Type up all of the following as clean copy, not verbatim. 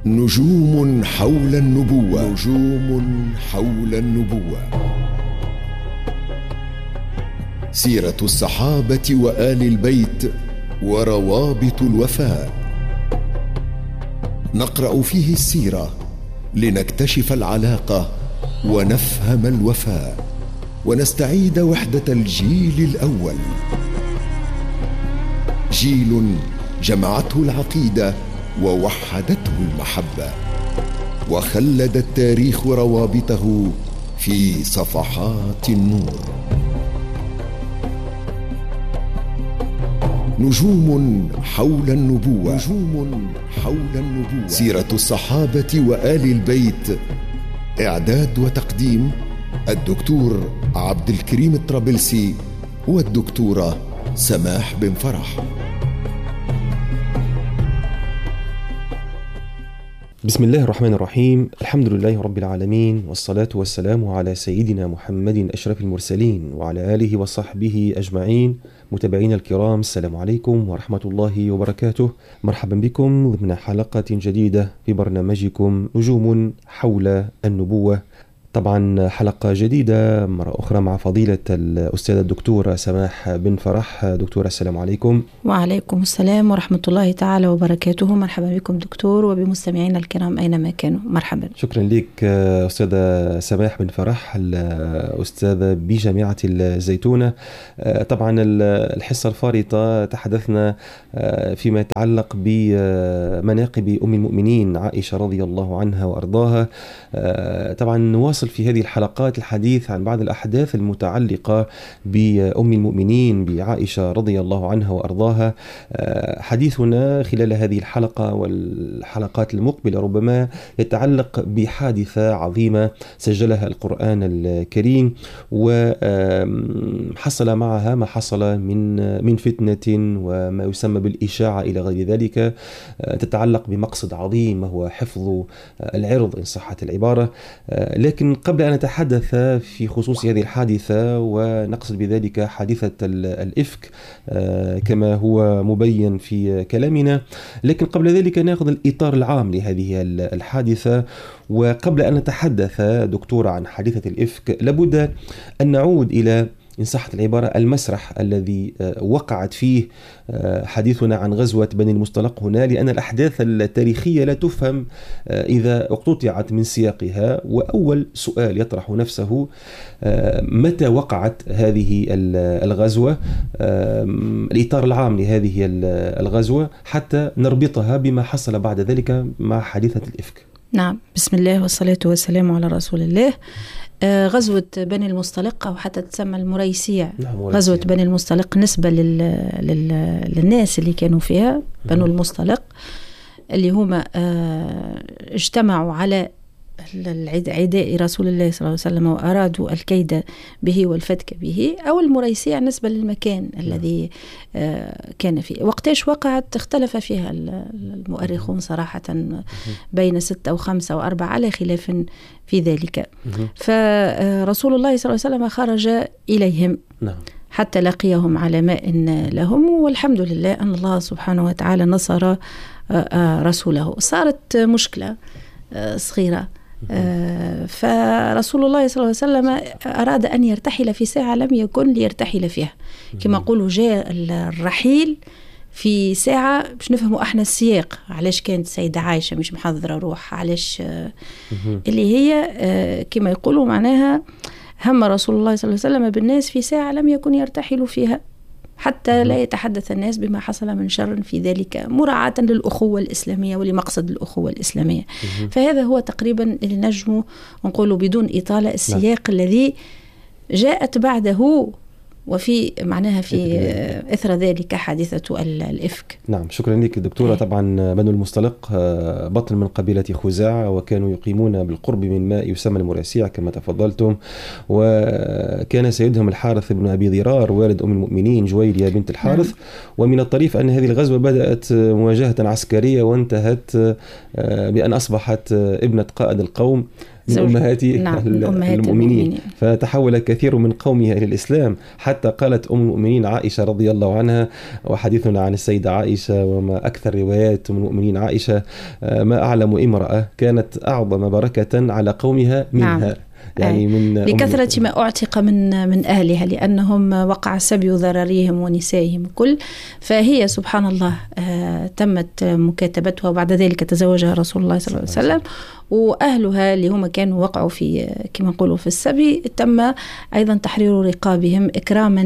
نجوم حول النبوة. نجوم حول النبوة. سيرة الصحابة وآل البيت وروابط الوفاء. نقرأ فيه السيرة لنكتشف العلاقة ونفهم الوفاء ونستعيد وحدة الجيل الأول، جيل جمعته العقيدة ووحدته المحبة، وخلد التاريخ روابطه في صفحات النور. نجوم حول النبوة. نجوم حول النبوة. سيرة الصحابة وآل البيت. إعداد وتقديم الدكتور عبد الكريم الطرابلسي والدكتورة سماح بن فرح. بسم الله الرحمن الرحيم. الحمد لله رب العالمين، والصلاة والسلام على سيدنا محمد أشرف المرسلين وعلى آله وصحبه أجمعين. متابعين الكرام، السلام عليكم ورحمة الله وبركاته. مرحبا بكم ضمن حلقة جديدة في برنامجكم نجوم حول النبوة. طبعا حلقة جديدة مرة أخرى مع فضيلة الأستاذة الدكتورة سماح بن فرح. دكتورة السلام عليكم. وعليكم السلام ورحمة الله تعالى وبركاته. مرحبا بكم دكتور وبمستمعينا الكرام أينما كانوا. مرحبا. شكرا لك أستاذة سماح بن فرح، الأستاذة بجامعة الزيتونة. طبعا الحصة الفارطة تحدثنا فيما يتعلق بمناقب أم المؤمنين عائشة رضي الله عنها وأرضاها. طبعا نواصل في هذه الحلقات الحديث عن بعض الأحداث المتعلقة بأم المؤمنين بعائشة رضي الله عنها وأرضاها. حديثنا خلال هذه الحلقة والحلقات المقبلة ربما يتعلق بحادثة عظيمة سجلها القرآن الكريم، وحصل معها ما حصل من فتنة وما يسمى بالإشاعة إلى غير ذلك، تتعلق بمقصد عظيم وهو حفظ العرض إن صحت العبارة. لكن قبل أن نتحدث في خصوص هذه الحادثة ونقصد بذلك حادثة الإفك كما هو مبين في كلامنا، لكن قبل ذلك نأخذ الإطار العام لهذه الحادثة. وقبل أن نتحدث دكتورة عن حادثة الإفك لابد أن نعود إلى إن صحت العبارة المسرح الذي وقعت فيه حديثنا عن غزوة بني المصطلق هنا، لأن الأحداث التاريخية لا تفهم إذا اقتطعت من سياقها. وأول سؤال يطرح نفسه: متى وقعت هذه الغزوة؟ الإطار العام لهذه الغزوة حتى نربطها بما حصل بعد ذلك مع حادثة الإفك. نعم، بسم الله والصلاة والسلام على رسول الله. غزوة بني المصطلق أو حتى تسمى المريسيع. غزوة بني المصطلق نسبة للناس اللي كانوا فيها بنو المصطلق، اللي هم اجتمعوا على عداء رسول الله صلى الله عليه وسلم وأرادوا الكيد به والفتك به. أو المريسيع نسبة للمكان الذي كان فيه. وقتاش وقعت اختلف فيها المؤرخون صراحة، بين 6 و5 و4 على خلاف في ذلك. فرسول الله صلى الله عليه وسلم خرج إليهم حتى لقيهم على ماء لهم، والحمد لله أن الله سبحانه وتعالى نصر رسوله. صارت مشكلة صغيرة، فرسول الله صلى الله عليه وسلم أراد أن يرتحل في ساعة لم يكن ليرتحل فيها. كما قولوا جاء الرحيل في ساعة باش نفهموا احنا السياق، علاش كانت السيدة عائشة مش محضرة روح، علاش اللي هي كما يقولوا معناها هم رسول الله صلى الله عليه وسلم بالناس في ساعة لم يكن يرتحل فيها حتى لا يتحدث الناس بما حصل من شر في ذلك، مراعاة للأخوة الإسلامية ولمقصد الأخوة الإسلامية. فهذا هو تقريبا اللي نجم نقوله بدون إطالة السياق الذي جاءت بعده، وفي معناها في إثر ذلك حادثة الإفك. نعم، شكرا لك دكتورة. طبعا بنو المصطلق بطن من قبيلة خزاعة، وكانوا يقيمون بالقرب من ماء يسمى المريسيع كما تفضلتم، وكان سيدهم الحارث بن أبي ضرار والد أم المؤمنين جويرية بنت الحارث. ومن الطريف أن هذه الغزوة بدأت مواجهة عسكرية وانتهت بأن أصبحت ابنة قائد القوم من أمهات المؤمنين. فتحول كثير من قومها إلى الإسلام، حتى قالت أم المؤمنين عائشة رضي الله عنها، وحديثنا عن السيدة عائشة وما أكثر روايات أم المؤمنين عائشة، ما أعلم امرأة كانت أعظم بركة على قومها منها. يعني من لكثرة ما أعتق من أهلها، لأنهم وقع سبي ذراريهم ونسائهم كل. فهي سبحان الله تمت مكاتبتها، وبعد ذلك تزوجها رسول الله صلى الله عليه وسلم، وأهلها اللي هم كانوا وقعوا في كما نقولوا في السبي تم أيضا تحرير رقابهم إكراما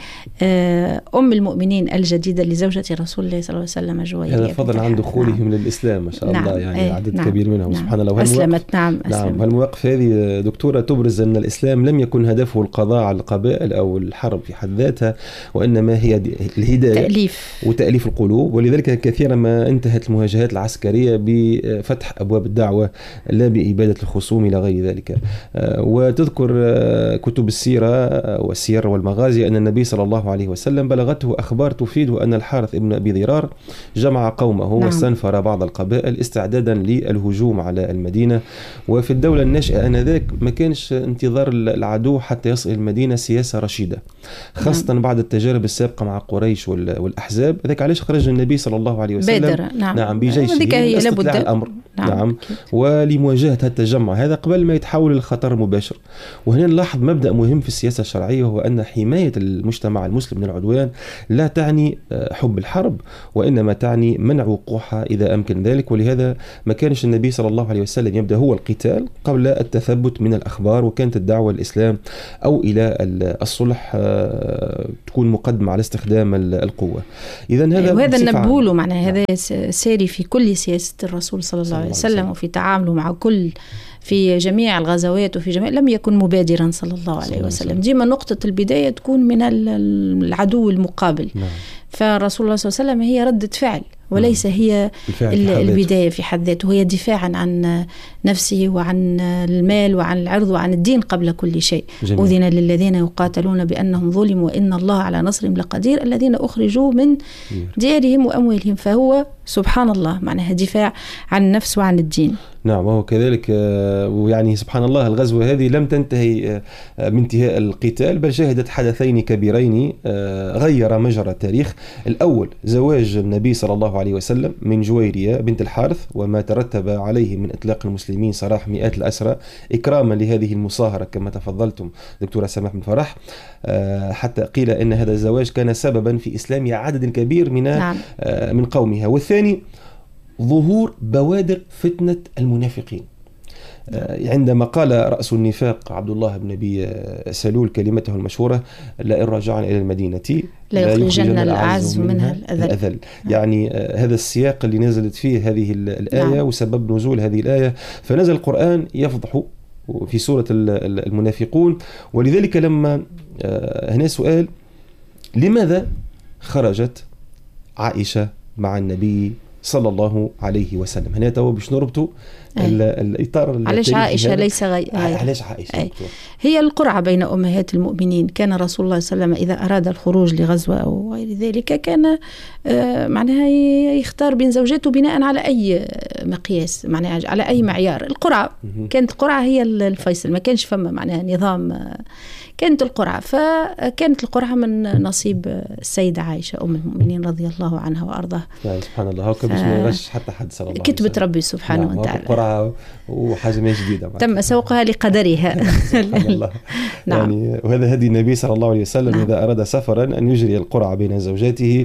لأم المؤمنين الجديدة لزوجة رسول الله صلى الله عليه وسم جويرية. هذا فضلا عن دخولهم للإسلام ما شاء الله، يعني عدد كبير منهم سبحان الله. أسلمت. نعم. هالمواقف هذه دكتورة تبرز أن الإسلام لم يكن هدفه القضاء على القبائل أو الحرب في حد ذاتها، وإنما هي الهداية وتأليف القلوب. ولذلك كثيرا ما انتهت المواجهات العسكرية بفتح أبواب الدعوة لا بإبادة الخصوم إلى غير ذلك. وتذكر كتب السيرة والسير والمغازي أن النبي صلى الله عليه وسلم بلغته أخبار تفيد أن الحارث ابن أبي ضرار جمع قومه واستنفر بعض القبائل استعدادا للهجوم على المدينة. وفي الدولة الناشئة آنذاك ما كانش انتظار العدو حتى يصل المدينة سياسة رشيدة، خاصة بعد التجارب السابقة مع قريش والأحزاب. ذلك علاش خرج النبي صلى الله عليه وسلم بادر. نعم بجيشه لاستطلاع الأمر. نعم. ولمواجهة هذا التجمع هذا قبل ما يتحول للخطر المباشر. وهنا نلاحظ مبدأ مهم في السياسة الشرعية، وهو أن حماية المجتمع المسلم من العدوان لا تعني حب الحرب، وإنما تعني منع وقوعها إذا أمكن ذلك. ولهذا ما كانش النبي صلى الله عليه وسلم يبدأ هو القتال قبل التثبت من الأخبار، وكانت الدعوة الإسلام أو إلى الصلح تكون مقدمة على استخدام القوة. وهذا نبوله معناه هذا ساري في كل سياسة الرسول صلى الله عليه وسلم، وفي تعامله مع كل في جميع الغزوات وفي جميع لم يكن مبادرا صلى الله عليه وسلم. ديما نقطة البداية تكون من العدو المقابل. فالرسول الله صلى الله عليه وسلم هي ردة فعل وليس هي البداية في حد ذاته، هي دفاعا عن نفسه وعن المال وعن العرض وعن الدين قبل كل شيء. أذن للذين يقاتلون بأنهم ظلموا وإن الله على نصرهم لقدير الذين أخرجوا من ديارهم وأموالهم. فهو سبحان الله معناها دفاع عن النفس وعن الدين. نعم وهو كذلك. ويعني سبحان الله الغزوة هذه لم تنتهي بانتهاء القتال، بل شهدت حدثين كبيرين غير مجرى التاريخ. الأول زواج النبي صلى الله عليه وسلم من جويرية بنت الحارث، وما ترتب عليه من إطلاق المسلمين سراح مئات الأسرى إكراما لهذه المصاهرة كما تفضلتم دكتورة سماح بن فرح. حتى قيل أن هذا الزواج كان سببا في إسلام عدد كبير من قومها. والثاني ظهور بوادر فتنة المنافقين، عندما قال رأس النفاق عبد الله بن أبي سلول كلمته المشهورة: لئن رجعنا إلى المدينة لا يخرجن الأعز منها الأذل. يعني هذا السياق اللي نزلت فيه هذه الآية وسبب نزول هذه الآية. فنزل القرآن يفضح في سورة المنافقون. ولذلك لما هنا سؤال: لماذا خرجت عائشة مع النبي صلى الله عليه وسلم؟ هنا تو باش نربطوا الإطار. علاش عائشة ليس علاش عائشة؟ هي القرعة بين أمهات المؤمنين. كان رسول الله صلى الله عليه وسلم إذا أراد الخروج لغزوة أو غير ذلك كان معناها يختار بين زوجاته بناء على أي مقياس، معناها على أي معيار. القرعة كانت القرعة هي الفيصل، ما كانش فما معناها نظام، كانت القرعة. فكانت القرعة من نصيب السيدة عائشة أم المؤمنين رضي الله عنها وأرضاها. يعني سبحان الله هو كان ما يغش حتى حد صلى الله عليه وسلم. كتبت ربي سبحانه وتعالى. القرعة وحاجة ما جديدة تم سوقها لقدرها. سبحان الله. نعم. يعني وهذا هدي النبي صلى الله عليه وسلم. نعم. إذا أراد سفرا أن يجري القرعة بين زوجاته،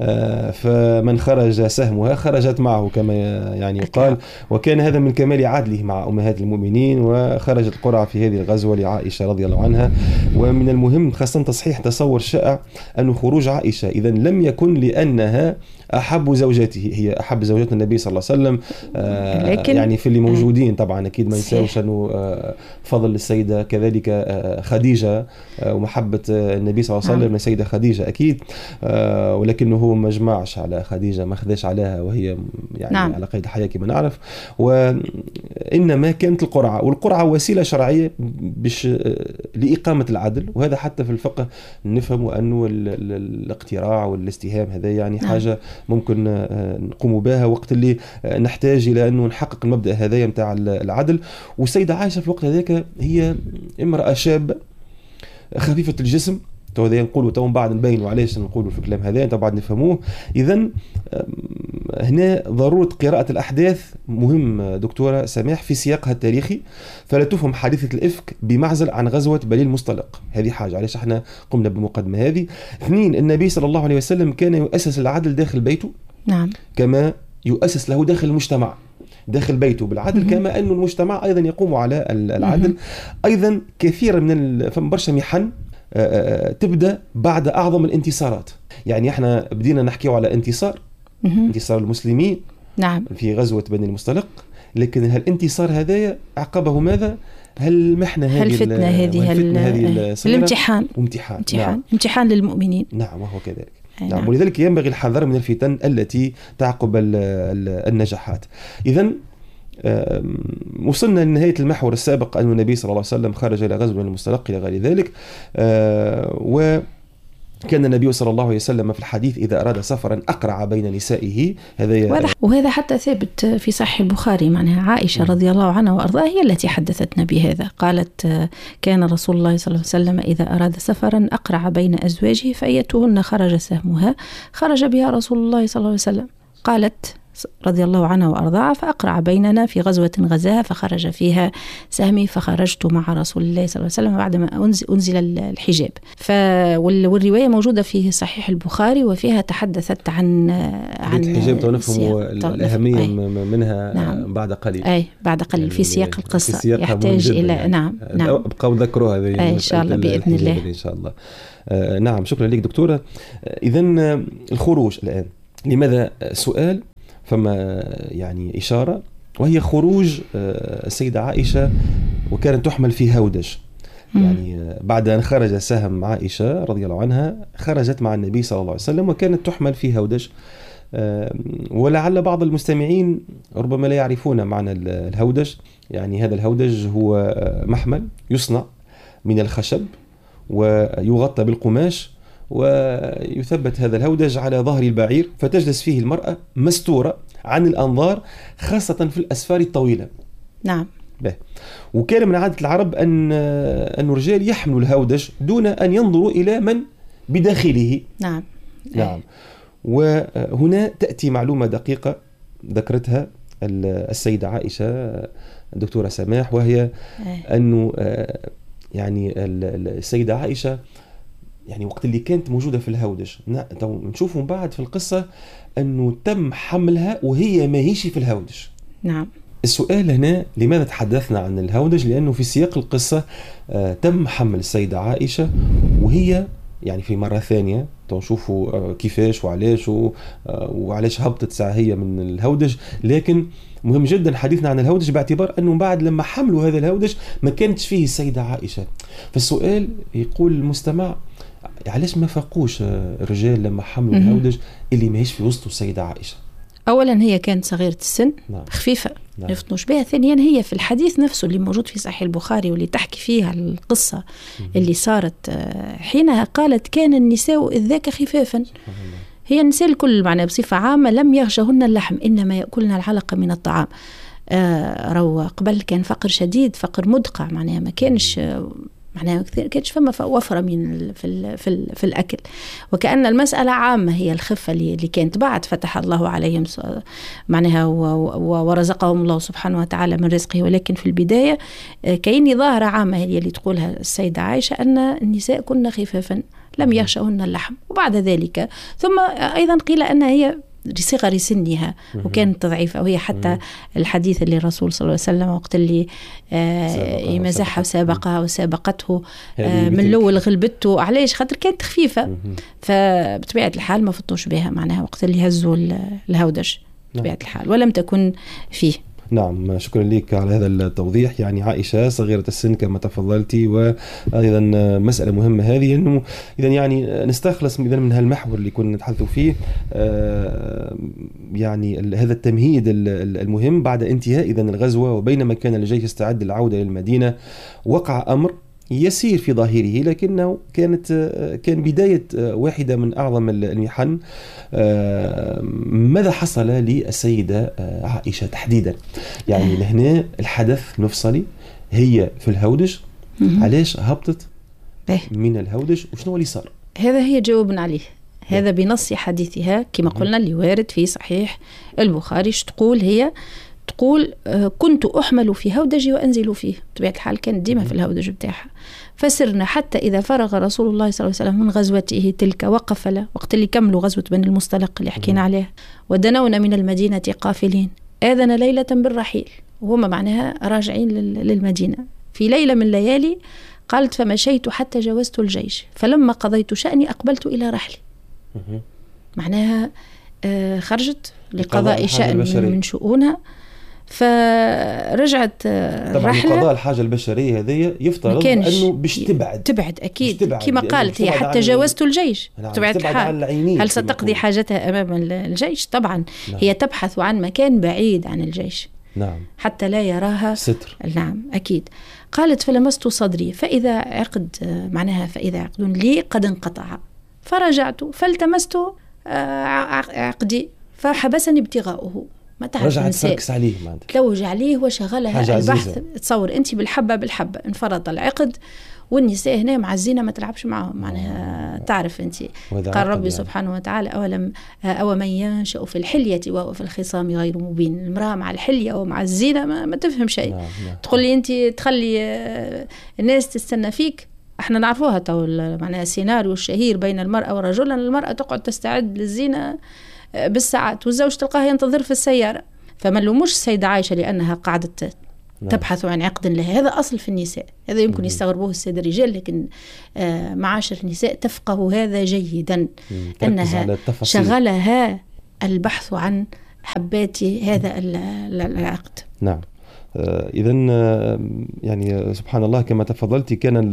فمن خرج سهمها خرجت معه كما يعني يقال. وكان هذا من كمال عدله مع أمهات المؤمنين. وخرجت القرعة في هذه الغزوة لعائشة رضي الله عنها. ومن المهم خاصة تصحيح تصور شائع أن خروج عائشة إذن لم يكن لأنها أحب زوجاته، هي أحب زوجات النبي صلى الله عليه وسلم. يعني في اللي موجودين طبعا أكيد ما نساوش أنه فضل السيدة كذلك خديجة ومحبة النبي صلى الله عليه وسلم السيدة خديجة أكيد. ولكنه هو ما جمعش على خديجة، ما خذاش عليها وهي يعني على قيد الحياة كما نعرف. وإنما كانت القرعة، والقرعة وسيلة شرعية لإقامة العدل. وهذا حتى في الفقه نفهم أنه الاقتراع والاستهام هذا يعني حاجة ممكن نقوم بها وقت اللي نحتاج إلى أنه نحقق المبدأ هذا متاع العدل. والسيدة عائشة في الوقت هذاك هي امرأة شابة خفيفة الجسم، تو هذا نقولوا تو بعد نبين وعلاش نقولوا في الكلام هذا تو بعد نفهموه. إذن هنا ضرورة قراءة الأحداث مهم دكتورة سماح في سياقها التاريخي، فلا تفهم حادثة الإفك بمعزل عن غزوة بني المصطلق. هذه حاجة علاش احنا قمنا بالمقدمة هذه. اثنين، النبي صلى الله عليه وسلم كان يؤسس العدل داخل بيته، نعم، كما يؤسس له داخل المجتمع، داخل بيته بالعدل، كما أن المجتمع أيضا يقوم على العدل. أيضا كثير من برشا محن تبدأ بعد أعظم الانتصارات. يعني احنا بدينا نحكيه على انتصار المسلمين، نعم، في غزوة بني المصطلق، لكن هالانتصار هذايا عقبه ماذا؟ هالمحنة هذه، الفتنة هذه، الامتحان، نعم. امتحان للمؤمنين، نعم، وهو كذلك. نعم. ولذلك ينبغي الحذر من الفتن التي تعقب النجاحات. إذن وصلنا لنهاية المحور السابق أن النبي صلى الله عليه وسلم خرج إلى غزوة المصطلق إلى غير ذلك. وكان النبي صلى الله عليه وسلم في الحديث إذا أراد سفرا أقرع بين نسائه. وهذا حتى ثابت في صحيح البخاري، معناها عائشة رضي الله عنها وأرضاها هي التي حدثتنا بهذا. قالت كان رسول الله صلى الله عليه وسلم إذا أراد سفرا أقرع بين أزواجه فأيتهن خرج سهمها خرج بها رسول الله صلى الله عليه وسلم. قالت رضي الله عنها وأرضاها فأقرع بيننا في غزوة غزاها فخرج فيها سهمي فخرجت مع رسول الله صلى الله عليه وسلم بعدما أنزل الحجاب. والرواية موجودة في صحيح البخاري وفيها تحدثت عن الحجاب، ونفهم الأهمية منها، نعم، بعد قليل، بعد قليل يعني في سياق القصة يحتاج إلى يعني. نعم أبقى وذكروا هذه إن شاء الله بإذن الله إن شاء الله. نعم، شكرا لك دكتورة. إذن الخروج الآن، لماذا سؤال؟ فما يعني إشارة، وهي خروج السيدة عائشة وكانت تحمل في هودج. يعني بعد أن خرج سهم عائشة رضي الله عنها خرجت مع النبي صلى الله عليه وسلم وكانت تحمل في هودج. ولعل بعض المستمعين ربما لا يعرفون معنى الهودج. يعني هذا الهودج هو محمل يصنع من الخشب ويغطى بالقماش، ويثبت هذا الهودج على ظهر البعير، فتجلس فيه المرأة مستورة عن الأنظار، خاصة في الأسفار الطويلة. نعم. وكان من عادة العرب أن الرجال يحملوا الهودج دون أن ينظروا إلى من بداخله. نعم. نعم. وهنا تأتي معلومة دقيقة ذكرتها السيدة عائشة الدكتورة سماح، وهي أنه يعني السيدة عائشة يعني وقت اللي كانت موجودة في الهودج، نشوفهم بعد في القصة أنه تم حملها وهي ما هيش في الهودج. نعم. السؤال هنا لماذا تحدثنا عن الهودج؟ لأنه في سياق القصة تم حمل السيدة عائشة وهي يعني في مرة ثانية نشوفوا كيفاش وعلاش هبطت ساعة هي من الهودج. لكن مهم جدا حديثنا عن الهودج باعتبار أنه بعد لما حملوا هذا الهودج ما كانتش فيه السيدة عائشة. فالسؤال يقول المستمع علاش ما فاقوش الرجال لما حملوا الهودج اللي ما هيش في وسطه السيدة عائشة؟ أولا هي كانت صغيرة السن، نعم، خفيفة، نعم، نفتنوش بها. ثانيا هي في الحديث نفسه اللي موجود في صحيح البخاري واللي تحكي فيها القصة اللي صارت حينها، قالت كان النساء إذ ذاك خفافا. هي النساء الكل معناها بصفة عامة لم يغشهن اللحم، إنما يأكلن العلقة من الطعام. رو قبل كان فقر شديد، فقر مدقع، معناها ما كانش معناها كانش فما وفرة من في الأكل، وكأن المسألة عامة هي الخفة اللي كانت بعد فتح الله عليهم معناها ورزقهم الله سبحانه وتعالى من رزقه. ولكن في البداية كأن ظاهرة عامة هي اللي تقولها السيدة عائشة أن النساء كن خفافا لم يغشهن اللحم. وبعد ذلك ثم أيضا قيل أنها هي لصغر سنها وكانت ضعيفة، وهي حتى الحديث اللي الرسول صلى الله عليه وسلم وقت اللي مزحها وسابقته من لول غلبته، علاش خاطر كانت خفيفة. فبطبيعة الحال ما فطوش بها معناها وقت اللي هزوا الهودج بطبيعة الحال ولم تكن فيه. نعم، شكرا لك على هذا التوضيح. يعني عائشة صغيرة السن كما تفضلتي، وأيضا مسألة مهمة هذه أنه إذا يعني نستخلص من هالمحور اللي كنا نتحدث فيه يعني هذا التمهيد المهم بعد انتهاء إذن الغزوة، وبينما كان الجيش يستعد للعودة إلى المدينة وقع أمر يسير في ظاهره، لكنه كان بداية واحدة من أعظم المحن. ماذا حصل للسيدة عائشة تحديدا؟ يعني لهنا الحدث مفصلي، هي في الهودج، علاش هبطت من الهودج وشنو اللي صار؟ هذا هي جاوبنا عليه. هذا بنص حديثها كما قلنا اللي وارد في صحيح البخاري. تقول هي تقول كنت أحمل في هودجي وأنزل فيه، بطبيعة الحال كانت ديما في الهودج بتاعها. فسرنا حتى إذا فرغ رسول الله صلى الله عليه وسلم من غزوته تلك وقفل، وقت اللي كملوا غزوة بني المصطلق اللي حكينا عليها، ودنونا من المدينة قافلين، آذن ليلة بالرحيل، وهم معناها راجعين للمدينة. في ليلة من الليالي قالت فمشيت حتى جاوزت الجيش، فلما قضيت شأني أقبلت إلى رحلي. معناها خرجت لقضاء شأن من شؤونها، فرجعت رحلة. قضاء الحاجة البشرية هذه يفترض أنه باش تبعد أكيد كما قالت هي حتى جاوزت الجيش. تبعد هل ستقضي حاجتها أمام الجيش؟ طبعا هي تبحث عن مكان بعيد عن الجيش، حتى لا يراها ستر. أكيد. قالت فلمست صدري فإذا عقد، معناها فإذا عقد لي قد انقطع، فرجعت فالتمست عقدي فحبسني ابتغاؤه. ما تعرف رجعت تركز عليه، تلوج عليه وشغلها البحث. تصور أنت بالحبة انفرط العقد، والنساء هنا مع الزنا ما تلعبش معهم، معناها تعرف أنت قال ربي سبحانه وتعالى أو من ينشأ في الحلية وهو في الخصام غير مبين. المرأة مع الحلية ومع الزنا ما تفهم شيء. تقول لي أنت تخلي الناس تستنى فيك. احنا نعرفوها تو معناها السيناريو الشهير بين المرأة والرجل، أن المرأة تقعد تستعد للزنا بالساعات والزوج تلقاه ينتظر في السيارة. فما نلوموش السيدة عائشة لأنها قعدت تبحث عن عقد لها، هذا أصل في النساء. هذا يمكن يستغربوه السادة الرجال، لكن معاشر النساء تفقه هذا جيدا، أنها شغلها البحث عن حبات هذا العقد. نعم. إذن يعني سبحان الله كما تفضلتي،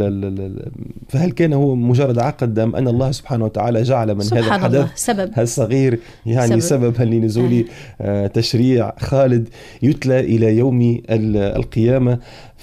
فهل كان هو مجرد عقد أم أن الله سبحانه وتعالى جعل من هذا الحدث الصغير يعني سببا لنزول تشريع خالد يتلى إلى يوم القيامة؟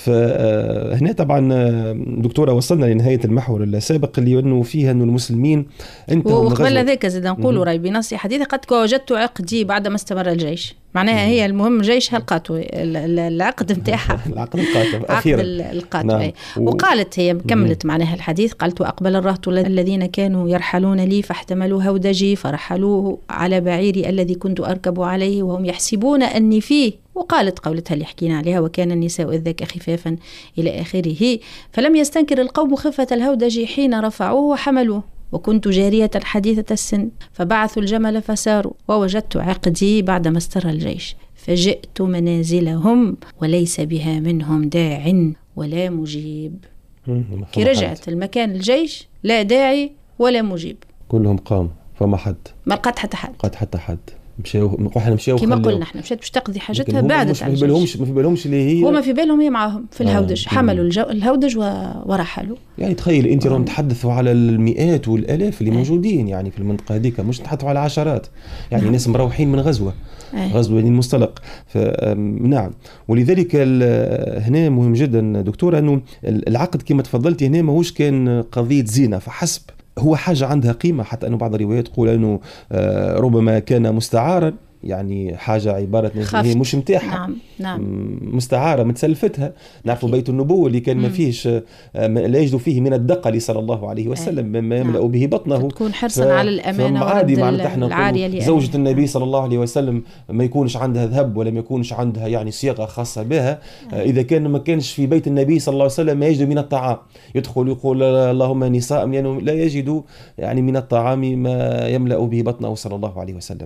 فهنا طبعا دكتورة وصلنا لنهاية المحور السابق اللي أنه فيها أنه المسلمين انتهوا. وقبل ذلك زيد نقول رأي بنص حديث قد وجدت عقدي بعدما استمر الجيش، معناها هي المهم جيش هلقاته العقد نتاعها العقد القاتل أخيرا. نعم. وقالت هي كملت معناها الحديث، قالت وأقبل الرهط الذين كانوا يرحلون لي فاحتملوا هودجي فرحلوه على بعيري الذي كنت أركب عليه وهم يحسبون أني فيه. وقالت قولتها اللي حكينا عليها وكان النساء إذ ذاك خفافا إلى آخره. فلم يستنكر القوم خفة الهودج حين رفعوه وحملوه، وكنت جارية حديثة السن فبعثوا الجمل فساروا، ووجدت عقدي بعدما استر الجيش فجئت منازلهم وليس بها منهم داع ولا مجيب. كي رجعت المكان الجيش لا داعي ولا مجيب، كلهم قام فما حد ما لقات حتى حد مشيو كما قلنا احنا مشات باش تقضي حاجتها بعدت على الجيش. ما في بالهمش اللي هي هما في بالهم هي معاهم في الهودج. حملوا الهودج ورحلوا. يعني تخيل انت راهم نتحدثوا على المئات والالاف اللي موجودين يعني في المنطقه هذيك، مش نتحدثوا على عشرات يعني ناس مروحين من غزوه بني المصطلق. نعم. ولذلك هنا مهم جدا دكتورة انه العقد كما تفضلتي هنا ماهوش كان قضيه زينه فحسب، هو حاجة عندها قيمة، حتى أنه بعض الروايات تقول أنه ربما كان مستعارا، يعني حاجة عبارة هي مش متاحة. نعم. مستعارة متسلفتها. نعرفوا بيت النبوة اللي كان ما فيش لا يجد فيه من الدقل صلى الله عليه وسلم مما يملأ به بطنه، تكون حرصا على الأمانة عادي العارية. زوجة النبي صلى الله عليه وسلم ما يكونش عندها ذهب ولا ما يكونش عندها يعني صيغة خاصة بها. إذا كان ما كانش في بيت النبي صلى الله عليه وسلم ما يجد من الطعام، يدخل يقول اللهم نساء، لأنه لا يجد يعني من الطعام ما يملأ به بطنه صلى الله عليه وسلم.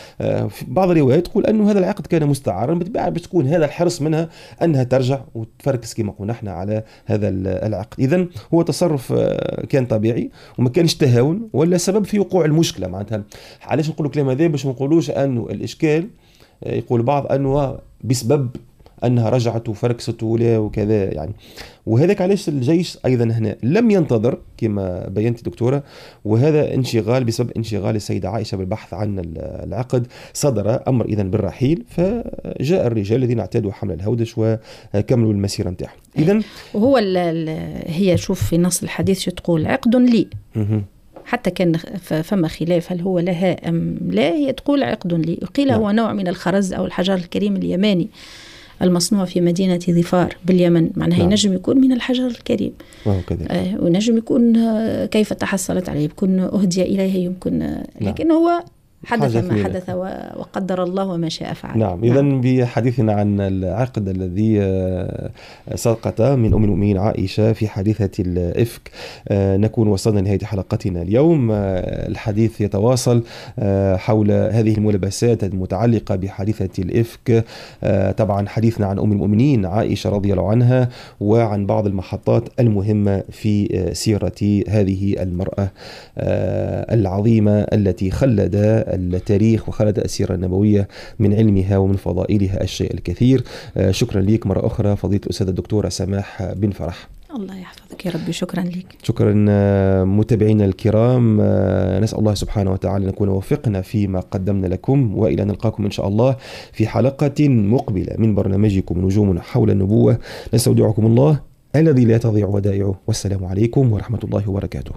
بعض الروايات تقول أنه هذا العقد كان مستعارا، بتكون هذا الحرص منها أنها ترجع وتفركس كما قلنا احنا على هذا العقد. إذن هو تصرف كان طبيعي وما كانش تهاون ولا سبب في وقوع المشكلة. معناتها علاش نقولوا كلام هذا؟ باش ما نقولوش أنه الإشكال يقول بعض أنه بسبب أنها رجعت وفركست ولا وكذا يعني. وهذاك علاش الجيش أيضا هنا لم ينتظر كما بينت دكتورة، وهذا انشغال بسبب انشغال السيدة عائشة بالبحث عن العقد صدر أمر إذن بالرحيل، فجاء الرجال الذين اعتادوا حمل الهودج وكملوا المسيرة متاعهم. إذن وهو هي شوف في نص الحديث شو تقول عقد لي، حتى كان فما خلاف هل هو لها أم لا، هي تقول عقد لي. قيل هو نوع من الخرز أو الحجر الكريم اليماني المصنوع في مدينة ظفار باليمن، معناها ينجم يكون من الحجر الكريم ونجم يكون كيف تحصلت عليه، يكون أهدي إليها يمكن، لكن هو حدث ما حدث وقدر الله وما شاء فعل. نعم. إذن بحديثنا عن العقد الذي سقط من أم المؤمنين عائشة في حادثة الإفك نكون وصلنا لنهاية حلقتنا اليوم. الحديث يتواصل حول هذه الملابسات المتعلقة بحادثة الإفك، طبعا حديثنا عن أم المؤمنين عائشة رضي الله عنها وعن بعض المحطات المهمة في سيرة هذه المرأة العظيمة التي خلد التاريخ وخلد السيرة النبوية من علمها ومن فضائلها الشيء الكثير. شكرا لك مرة أخرى فضيلة الأستاذة الدكتورة سماح بن فرح. الله يحفظك يا ربي. شكرا لك. شكرا متابعينا الكرام، نسأل الله سبحانه وتعالى نكون وفقنا فيما قدمنا لكم، وإلى نلقاكم إن شاء الله في حلقة مقبلة من برنامجكم نجوم حول النبوة. نستودعكم الله الذي لا تضيع ودائعه، والسلام عليكم ورحمة الله وبركاته.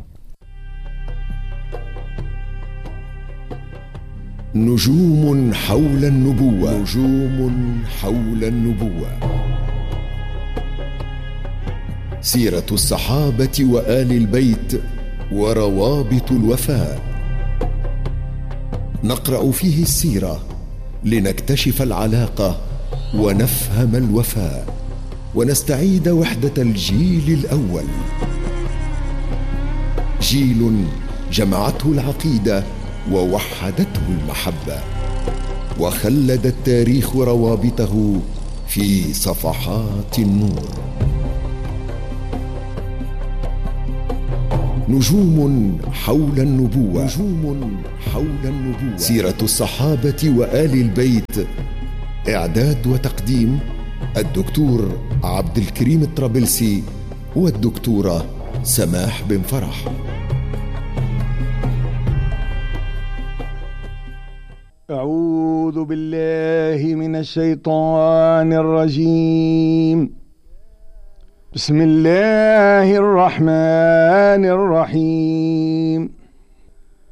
نجوم حول النبوة. نجوم حول النبوة. سيرة الصحابة وآل البيت وروابط الوفاء. نقرأ فيه السيرة لنكتشف العلاقة ونفهم الوفاء ونستعيد وحدة الجيل الأول، جيل جمعته العقيدة ووحدته المحبة، وخلد التاريخ روابطه في صفحات النور. نجوم حول النبوة. نجوم حول النبوة. سيرة الصحابة وآل البيت. إعداد وتقديم الدكتور عبد الكريم الطرابلسي والدكتورة سماح بن فرح. أعوذ بالله من الشيطان الرجيم. بسم الله الرحمن الرحيم.